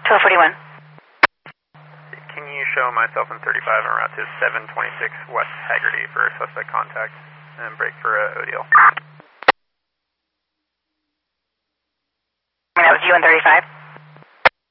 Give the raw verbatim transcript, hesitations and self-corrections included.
twelve forty-one. Can you show myself in thirty-five en route to seven twenty-six West Haggerty for suspect contact and break for uh, O D L? That was you in thirty-five?